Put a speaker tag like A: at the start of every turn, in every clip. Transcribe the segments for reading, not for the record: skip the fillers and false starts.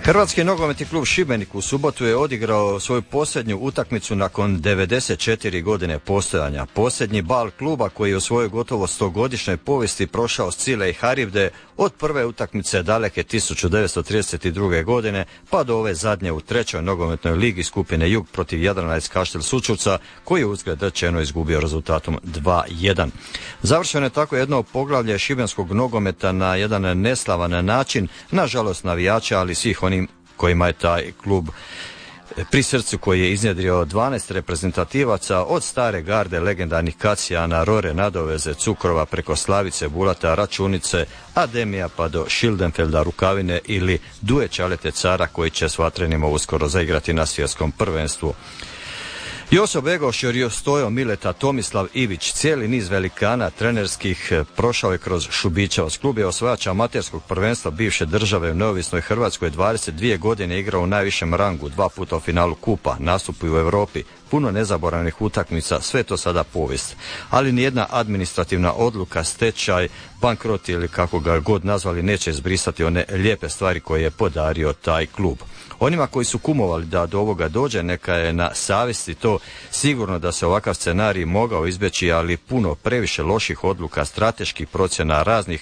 A: Hrvatski nogometni klub Šibenik u subotu je odigrao svoju posljednju utakmicu nakon 94 godine postojanja. Posljednji bal kluba koji je u svojoj gotovo 100-godišnjoj povijesti prošao Scile i Haribde od prve utakmice daleke 1932. godine pa do ove zadnje u trećoj nogometnoj ligi skupine Jug protiv Jadrana iz Kaštel Sućurca koji je uzgled rečeno izgubio rezultatom 2:1. Završeno je tako jedno poglavlje šibenskog nogometa na jedan neslavan način, nažalost navijača, ali svih onim kojima je taj klub pri srcu, koji je iznjedrio 12 reprezentativaca od stare garde legendarnih Kacijana, Rore, Nadoveze, Cukrova preko Slavice, Bulata, Računice, Ademija pa do Šildenfelda, Rukavine ili Duje Čalete Cara koji će s Vatrenima uskoro zaigrati na svjetskom prvenstvu. Joso Begoš, Jorio Stojo, Mileta, Tomislav Ivić, cijeli niz velikana trenerskih prošao je kroz Šubićevac. Klub je osvajač amaterskog prvenstva bivše države u neovisnoj Hrvatskoj, 22 godine igrao u najvišem rangu, 2 puta u finalu kupa, nastupi u Europi, puno nezaboravnih utakmica, sve to sada povijest. Ali nijedna administrativna odluka, stečaj, bankrot ili kako ga god nazvali neće izbrisati one lijepe stvari koje je podario taj klub. Onima koji su kumovali da do ovoga dođe, neka je na savjesti to. Sigurno da se ovakav scenarij mogao izbjeći, ali puno previše loših odluka, strateških procjena raznih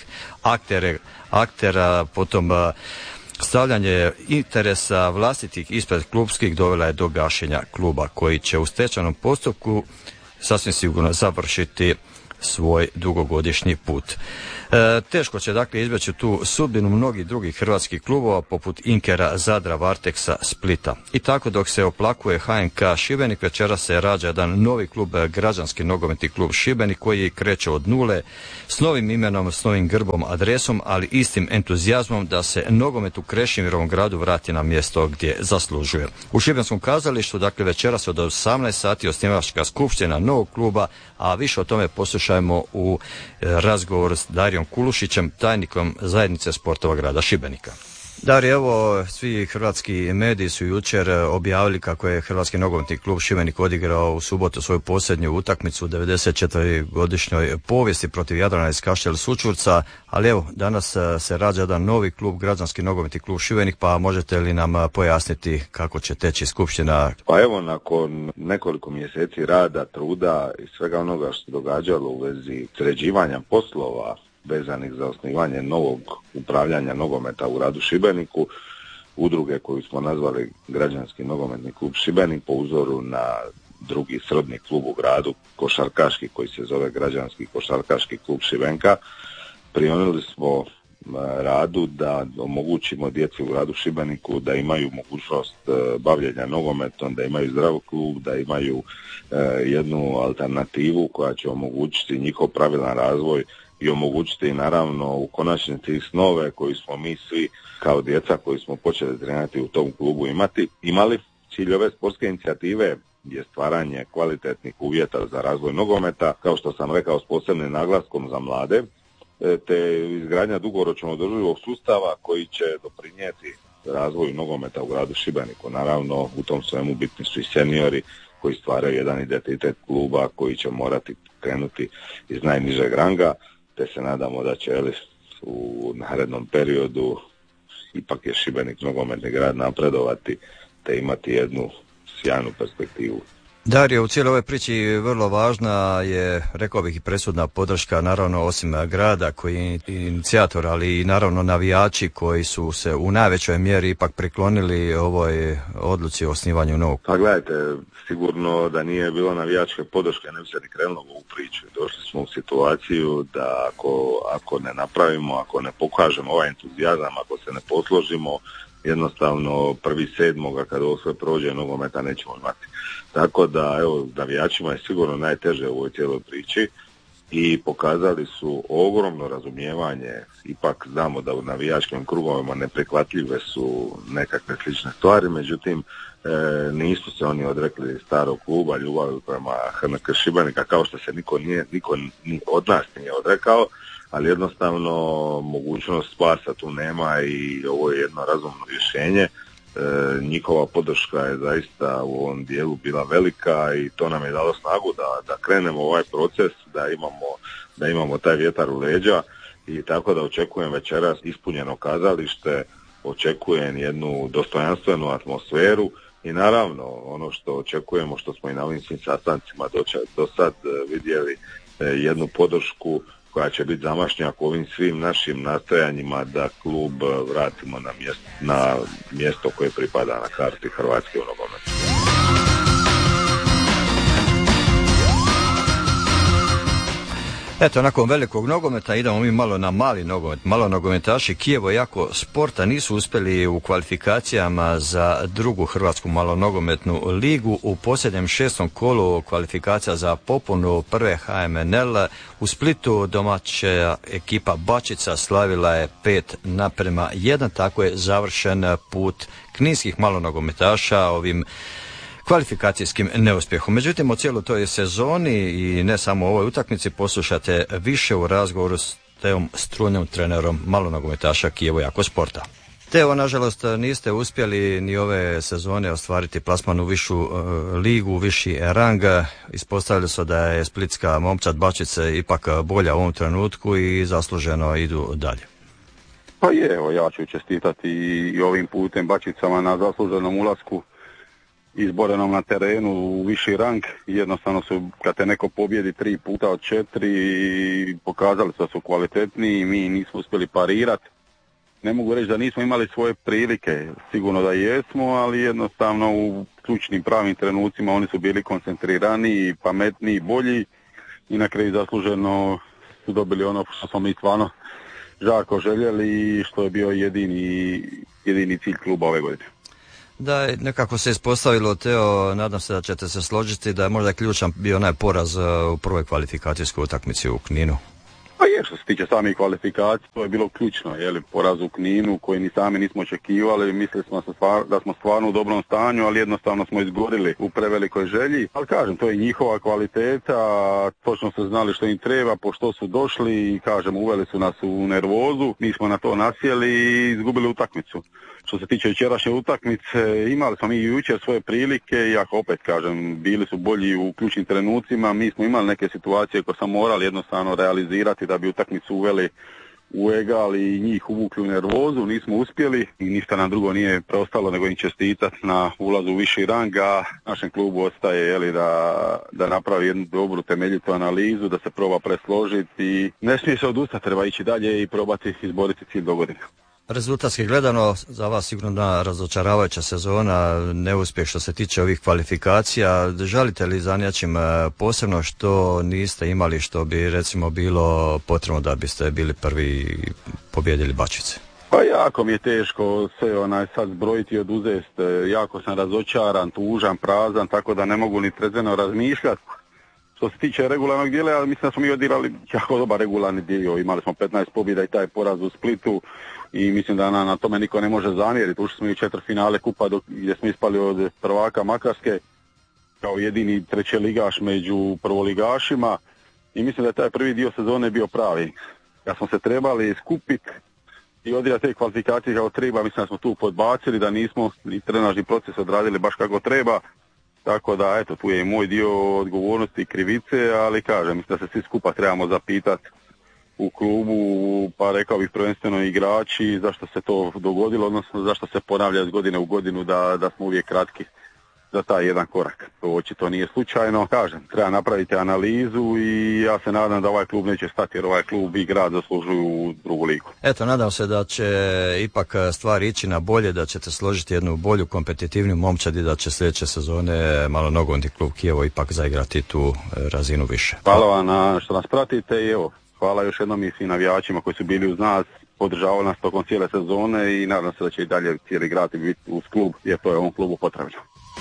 A: aktera, potom stavljanje interesa vlastitih ispred klubskih dovela je do gašenja kluba koji će u stečajnom postupku sasvim sigurno završiti svoj dugogodišnji put. Teško će dakle izbjeći tu sudbinu mnogih drugih hrvatskih klubova poput Inkera, Zadra, Varteksa, Splita. I tako dok se oplakuje HNK Šibenik, večera se rađa jedan novi klub, Građanski nogometni klub Šibenik, koji kreće od nule s novim imenom, s novim grbom, adresom, ali istim entuzijazmom da se nogomet u Krešimirovom gradu vrati na mjesto gdje zaslužuje. U Šibenskom kazalištu dakle večera se od 18 sati osnivačka skupština novog kluba, a više o tome poslušajmo u razgovoru s Darijom Kulušićem, tajnikom zajednice sportova grada Šibenika. Dari, evo, svi hrvatski mediji su jučer objavili kako je Hrvatski nogometni klub Šibenik odigrao u subotu svoju posljednju utakmicu u 94-godišnjoj povijesti protiv Jadrana iz Kaštel Sućurca, ali evo, danas se rađa jedan novi klub, Građanski nogometni klub Šibenik, pa možete li nam pojasniti kako će teći skupština?
B: Pa evo, nakon nekoliko mjeseci rada, truda i svega onoga što se događalo u vezi sređivanja poslova vezanih za osnivanje novog upravljanja nogometa u gradu Šibeniku, udruge koju smo nazvali Građanski nogometni klub Šibenik po uzoru na drugi srodni klub u gradu, košarkaški, koji se zove Građanski košarkaški klub Šibenka, prionuli smo radu da omogućimo djeci u gradu Šibeniku da imaju mogućnost bavljenja nogometom, da imaju zdrav klub, da imaju jednu alternativu koja će omogućiti njihov pravilan razvoj i omogućiti naravno u konačnici snove koji smo mi svi kao djeca koji smo počeli trenirati u tom klubu imali. Cilj ove sportske inicijative je stvaranje kvalitetnih uvjeta za razvoj nogometa, kao što sam rekao, s posebnim naglaskom za mlade, te izgradnja dugoročno održivog sustava koji će doprinijeti razvoju nogometa u gradu Šibeniku. Naravno, u tom svemu bitni su i seniori koji stvaraju jedan identitet kluba koji će morati krenuti iz najnižeg ranga, te se nadamo da će u narednom periodu ipak je Šibenik nogometni grad napredovati te imati jednu sjajnu perspektivu.
A: Dario, u cijeloj ovoj priči vrlo važna je, rekao bih, i presudna podrška, naravno osim grada koji je inicijator, ali i naravno navijači koji su se u najvećoj mjeri ipak priklonili ovoj odluci o osnivanju novog.
B: Pa gledajte, sigurno da nije bilo navijačke podrške, ne bi se ni krenulo u ovu priču. Došli smo u situaciju da ako ne napravimo, ako ne pokažemo ovaj entuzijazam, ako se ne posložimo, jednostavno 1.7. kad ovo sve prođe, nogometa nećemo imati. Tako da, evo, navijačima je sigurno najteže u ovoj cijeloj priči i pokazali su ogromno razumijevanje. Ipak znamo da u navijačkim krugovima neprihvatljive su nekakve slične stvari, međutim nisu se oni odrekli starog kluba, ljubavi prema HNK Šibenika, kao što se niko od nas nije odrekao, ali jednostavno mogućnost spasa tu nema i ovo je jedno razumno rješenje. Njihova podrška je zaista u ovom dijelu bila velika i to nam je dalo snagu da krenemo ovaj proces, da imamo taj vjetar u leđa i tako da očekujem večeras ispunjeno kazalište, očekujem jednu dostojanstvenu atmosferu i naravno ono što očekujemo, što smo i na ovim svim sastancima do sad vidjeli, jednu podršku koja će biti zamašnjak ovim svim našim nastojanjima da klub vratimo na mjesto koje pripada na karti Hrvatske u nogometu.
A: Eto, nakon velikog nogometa idemo mi malo na mali nogomet. Malo nogometaši Kijevo Jako Sporta nisu uspjeli u kvalifikacijama za drugu hrvatsku malonogometnu ligu. U posljednjem 6. kolu kvalifikacija za popunu prve HMNL u Splitu domaća ekipa Bačica slavila je 5:1. Tako je završen put kninskih malonogometaša ovim kvalifikacijskim neuspjehom. Međutim, o cijeloj toj sezoni i ne samo o ovoj utakmici poslušate više u razgovoru s Teom Strunjom, trenerom malonogometaša Kijevo Jako Sporta. Teo, nažalost, niste uspjeli ni ove sezone ostvariti plasman u višu ligu, u viši rang. Ispostavili su da je splitska momčad Bačice ipak bolja u ovom trenutku i zasluženo idu dalje.
C: Pa je, evo, ja ću čestitati i ovim putem Bačicama na zasluženom ulasku izborenom na terenu u viši rang. Jednostavno su, kad te neko pobjedi 3 puta od 4, pokazali su da su kvalitetniji, mi nismo uspjeli parirati. Ne mogu reći da nismo imali svoje prilike, sigurno da jesmo, ali jednostavno u ključnim pravim trenucima oni su bili koncentrirani, pametniji, bolji i na kraju zasluženo su dobili ono što smo mi stvarno žarko željeli i što je bio jedini cilj kluba ove godine.
A: Da, nekako se ispostavilo, Teo, nadam se da ćete se složiti da je možda ključan bio onaj poraz u prvoj kvalifikacijskoj utakmici u Kninu.
C: Pa je, što se tiče samih kvalifikacija, to je bilo ključno, poraz u Kninu koji ni sami nismo očekivali, mislili smo da smo stvarno u dobrom stanju, ali jednostavno smo izgorili u prevelikoj želji. Ali kažem, to je njihova kvaliteta, točno su znali što im treba, po što su došli i kažem, uveli su nas u nervozu, mi smo na to nasjeli i izgubili utakmicu. Što se tiče jučerašnje utakmice, imali smo mi i jučer svoje prilike, iako opet kažem, bili su bolji u ključnim trenucima, mi smo imali neke situacije koje smo morali jednostavno realizirati da bi utakmicu uveli u egal i njih uvukli u nervozu, nismo uspjeli i ništa nam drugo nije preostalo nego im čestitati na ulazu u viši rang, a našem klubu ostaje da napravi jednu dobru temeljitu analizu, da se proba presložiti i ne smije se odustati, treba ići dalje i probati izboriti cilj do godine.
A: Rezultatski gledano, za vas sigurno razočaravajuća sezona, neuspjeh što se tiče ovih kvalifikacija. Žalite li za nečim posebno što niste imali, što bi recimo bilo potrebno da biste bili prvi i pobijedili Bačice?
C: Pa jako mi je teško sve sad zbrojiti i oduzeti. Jako sam razočaran, tužan, prazan, tako da ne mogu ni trezveno razmišljati. Što se tiče regularnog dijela, ja mislim da smo mi odigrali jako dobar regularni dio. Imali smo 15 pobjeda i taj poraz u Splitu i mislim da na tome niko ne može zamjeriti. Ušli smo i u 4 finale kupa gdje smo ispali od prvaka Makarske kao jedini trećeligaš među prvoligašima i mislim da je taj prvi dio sezone bio pravi. Kad smo se trebali skupiti i odigrati te kvalifikacije kako treba, mislim da smo tu podbacili, da nismo ni trenažni proces odradili baš kako treba. Tako da, eto, tu je i moj dio odgovornosti i krivice, ali kažem, mislim da se svi skupa trebamo zapitati u klubu, pa rekao bih prvenstveno igrači, zašto se to dogodilo, odnosno zašto se ponavlja iz godine u godinu da smo uvijek kratki za taj jedan korak. To očito nije slučajno. Kažem, treba napraviti analizu i ja se nadam da ovaj klub neće stati jer ovaj klub i grad zaslužuju u drugu ligu.
A: Eto, nadam se da će ipak stvari ići na bolje, da ćete složiti jednu bolju kompetitivnu momčad i da će sljedeće sezone malonogometni klub Kijevo ipak zaigrati tu razinu više.
C: Hvala vam što nas pratite i evo, hvala još jednom i svim navijačima koji su bili uz nas, podržavali nas tokom cijele sezone i nadam se da će i dalje cijeli grad biti uz klub jer to je ovom klubu potrebno.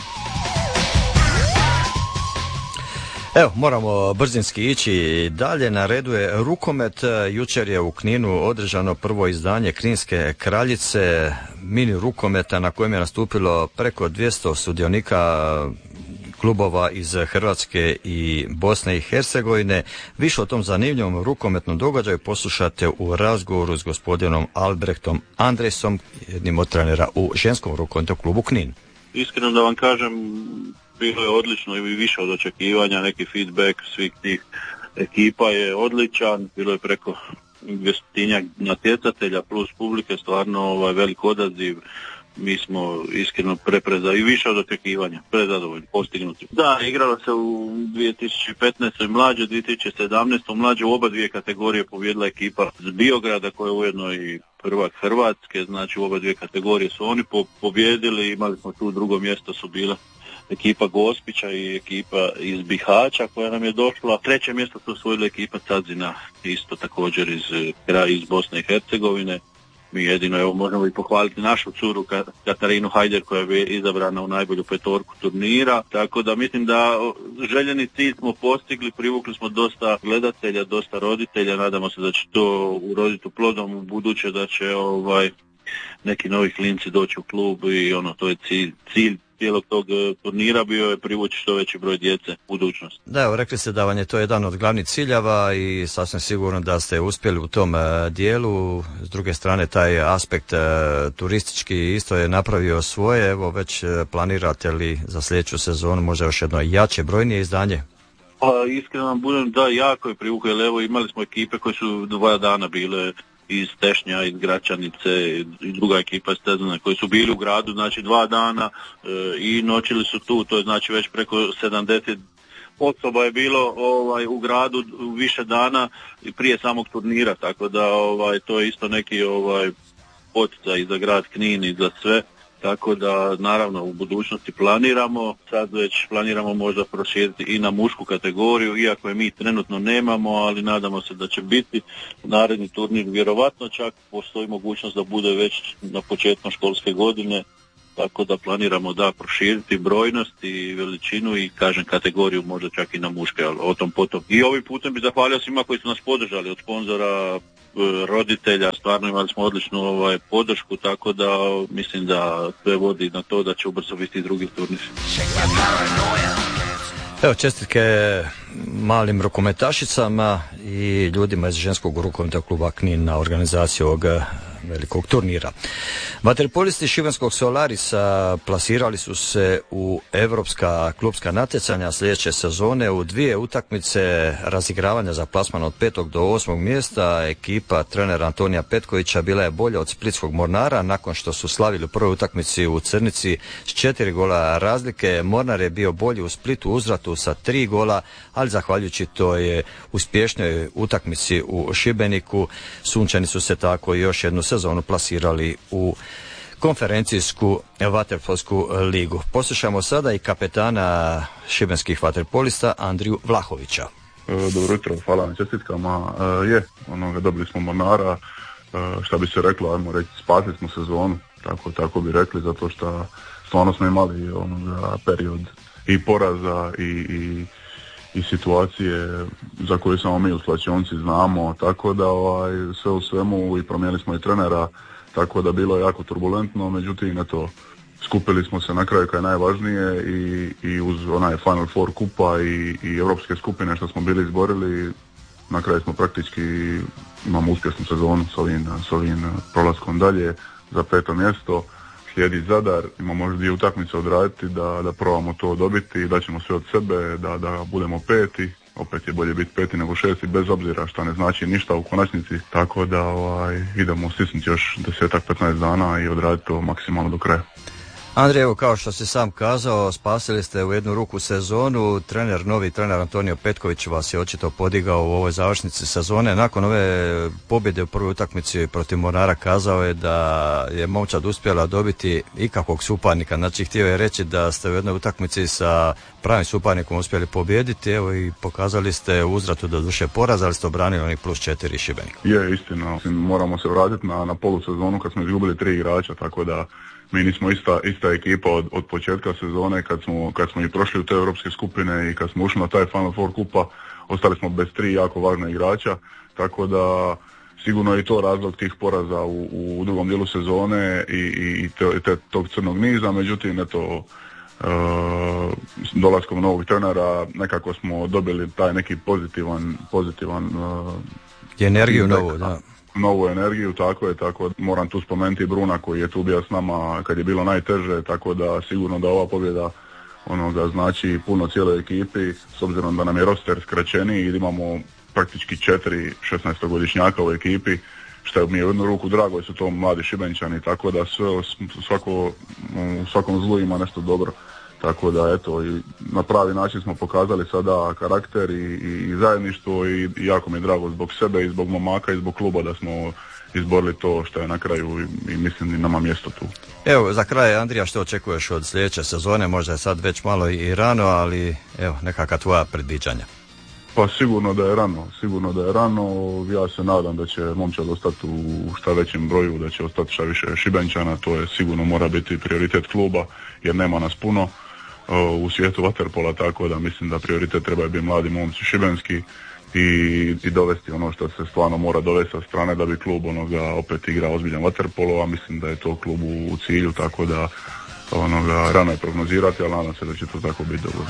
A: Evo, moramo brzinski ići dalje. Na redu je rukomet. Jučer je u Kninu održano prvo izdanje Kninske kraljice, mini rukometa na kojem je nastupilo preko 200 sudionika klubova iz Hrvatske i Bosne i Hercegovine. Više o tom zanimljivom rukometnom događaju poslušate u razgovoru s gospodinom Albrechtom Andresom, jednim od trenera u ženskom rukometnom klubu Knin.
D: Iskreno da vam kažem, bilo je odlično i više od očekivanja, neki feedback svih tih ekipa je odličan, bilo je preko 200 natjecatelja plus publike, stvarno velik odaziv. Mi smo iskreno i više od očekivanja, prezadovoljni, postignuti. Da, igralo se u 2015. mlađe, 2017. mlađe, u oba dvije kategorije pobjedila ekipa z Biograda koja je ujedno i prvak Hrvatske, znači u oba dvije kategorije su oni pobjedili, imali smo tu drugo mjesto su bila ekipa Gospića i ekipa iz Bihaća koja nam je došla. Treće mjesto su osvojila ekipa Cadzina, isto također iz Bosne i Hercegovine. Mi jedino možemo i pohvaliti našu curu Katarinu Hajder koja je izabrana u najbolju petorku turnira, tako da mislim da željeni cilj smo postigli, privukli smo dosta gledatelja, dosta roditelja, nadamo se da će to uroditi plodom u buduće, da će neki novi klinci doći u klub i to je cilj cijelog tog turnira bio je privući što veći broj djece u budućnost.
A: Da, evo, rekli ste da vam je to jedan od glavnih ciljeva i sasvim sigurno da ste uspjeli u tom dijelu. S druge strane, taj aspekt turistički isto je napravio svoje. Evo, već planirate li za sljedeću sezonu možda još jedno jače, brojnije izdanje?
D: Pa iskreno vam budem, da, jako je privukao, jer evo imali smo ekipe koje su 2 dana bile iz Tešnja, iz Gračanice i druga ekipa iz Tezana koji su bili u gradu, znači 2 dana i noćili su tu, to je znači već preko 70 osoba je bilo u gradu više dana prije samog turnira, tako da to je isto neki poticaj za grad Knin i za sve. Tako da naravno u budućnosti sad već planiramo možda proširiti i na mušku kategoriju, iako je mi trenutno nemamo, ali nadamo se da će biti naredni turnir, vjerovatno čak postoji mogućnost da bude već na početku školske godine, tako da planiramo da proširiti brojnost i veličinu i kažem kategoriju možda čak i na muške, ali o tom potom. I ovim putem bih zahvalio svima koji su nas podržali, od sponzora, roditelja, stvarno imali smo odličnu podršku, tako da mislim da sve vodi na to da će ubrzo biti drugi turnir.
A: Evo, čestitke malim rukometašicama i ljudima iz ženskog rukometnog kluba Knin na organizaciju ovog velikog turnira. Vaterpolisti šibenskog Solarisa plasirali su se u europska klubska natjecanja sljedeće sezone u 2 utakmice razigravanja za plasman od 5. do 8. mjesta. Ekipa trenera Antonija Petkovića bila je bolja od splitskog Mornara nakon što su slavili u prvoj utakmici u Crnici s 4 gola razlike. Mornar je bio bolji u Splitu uzvratu sa 3 gola, ali zahvaljujući toj uspješnoj utakmici u Šibeniku Sunčani su se tako još jednu sezonu plasirali u konferencijsku vaterpolsku ligu. Poslušamo sada i kapetana šibenskih vaterpolista Andriju Vlahovića.
C: Dobro jutro, hvala na čestitkama. Dobili smo Mornara, šta bi se reklo, ajmo reći, spasili smo sezonu, tako bi rekli, zato što stvarno smo imali period i poraza i situacije za koje samo mi u slačionici znamo, tako da sve u svemu i promijenili smo i trenera, tako da bilo je jako turbulentno, međutim skupili smo se na kraju kad je najvažnije i uz onaj Final Four kupa i europske skupine što smo bili izborili, na kraju smo praktički imamo uspješnu sezonu s ovim prolaskom dalje za 5. mjesto. Slijedi Zadar, imamo možda 2 utakmice odraditi da probamo to dobiti, da ćemo sve od sebe, da budemo 5. Opet je bolje biti 5. nego 6. bez obzira što ne znači ništa u konačnici, tako da idemo stisnuti još 10-15 dana i odraditi to maksimalno do kraja.
A: Andrej, evo, kao što ste sam kazao, spasili ste u jednu ruku sezonu. Novi trener Antonio Petković vas je očito podigao u ovoj završnici sezone. Nakon ove pobjede u prvoj utakmici protiv Mornara kazao je da je momčad uspjela dobiti ikakvog suparnika. Znači, htio je reći da ste u jednoj utakmici sa pravim suparnikom uspjeli pobijediti. Evo, i pokazali ste uzvratu do duše poraz, ali ste obranili onih +4 Šibenika.
C: Je, istina. Moramo se vratiti na polusezonu kad smo izgubili 3 igrača, tako da mi nismo ista ekipa od početka sezone kad smo i prošli u te europske skupine i kad smo ušli na taj Final Four kupa, ostali smo bez 3 jako važna igrača, tako da sigurno je i to razlog tih poraza u drugom dijelu sezone i tog crnog niza, međutim dolaskom novog trenera nekako smo dobili taj neki pozitivan
A: energiju novu, da.
C: Novu energiju, tako moram tu spomenuti Bruna koji je tu bio s nama kad je bilo najteže, tako da sigurno da ova pobjeda znači puno cijeloj ekipi, s obzirom da nam je roster skraćeniji i imamo praktički 4 16-godišnjaka u ekipi, što mi je u jednu ruku drago, jer su to mladi Šibenčani, tako da u svakom zlu ima nešto dobro. Tako da eto, i na pravi način smo pokazali sada karakter i zajedništvo i jako mi je drago zbog sebe i zbog momaka i zbog kluba da smo izborili to što je na kraju i mislim da nama mjesto tu.
A: Evo, za kraj, Andrija, što očekuješ od sljedeće sezone? Možda je sad već malo i rano, ali evo, nekakva tvoja predviđanja.
C: Pa sigurno da je rano. Ja se nadam da će momčad ostati u šta većem broju, da će ostati šta više Šibenčana. To je sigurno mora biti prioritet kluba, jer nema nas puno u svijetu vaterpola, tako da mislim da prioritet trebaju biti mladi momci šibenski i dovesti ono što se stvarno mora dovesti sa strane da bi klub opet igrao ozbiljan vaterpolo, a mislim da je to klubu u cilju, tako da rano je prognozirati, ali nadam se da će to tako biti dovoljno.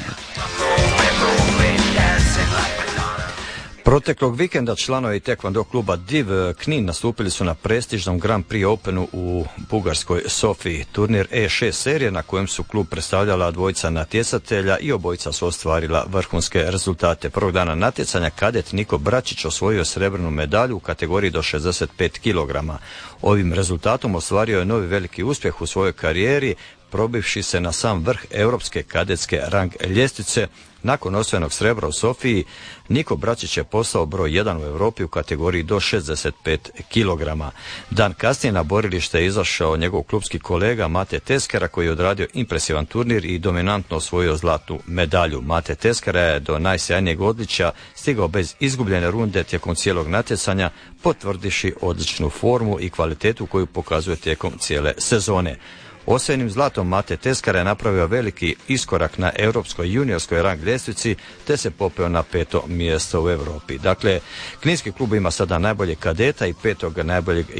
A: Proteklog vikenda članovi Taekwondo kluba Div Knin nastupili su na prestižnom Grand Prix Openu u bugarskoj Sofiji. Turnir E6 serije na kojem su klub predstavljala dvojica natjecatelja i obojica su ostvarila vrhunske rezultate. Prvog dana natjecanja kadet Niko Bračić osvojio srebrnu medalju u kategoriji do 65 kg. Ovim rezultatom ostvario je novi veliki uspjeh u svojoj karijeri, probivši se na sam vrh europske kadetske rang ljestvice. Nakon osvojenog srebra u Sofiji, Niko Bračić je postao broj 1 u Europi u kategoriji do 65 kg. Dan kasnije na borilište je izašao njegov klubski kolega Mate Teskera, koji je odradio impresivan turnir i dominantno osvojio zlatnu medalju. Mate Teskera je do najsjajnijeg odličja stigao bez izgubljene runde tijekom cijelog natjecanja, potvrdiši odličnu formu i kvalitetu koju pokazuje tijekom cijele sezone. Osvojenim zlatom Mate Teskera je napravio veliki iskorak na europskoj juniorskoj rang ljestvici te se popeo na 5. mjesto u Europi. Dakle, kninski klub ima sada najboljeg kadeta i 5. najboljeg